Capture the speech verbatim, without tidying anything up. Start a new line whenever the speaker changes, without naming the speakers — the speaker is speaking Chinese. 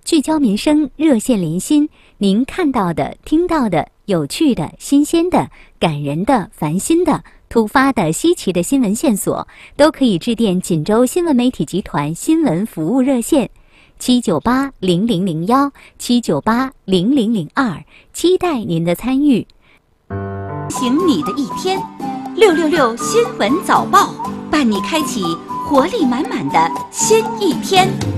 聚焦民生，热线连心。您看到的、听到的、有趣的、新鲜的、感人的、烦心的、突发的、稀奇的新闻线索，都可以致电锦州新闻媒体集团新闻服务热线七九八零零零幺七九八零零零二，期待您的参与。
行你的一天，六六六新闻早报伴你开启活力满满的新一天。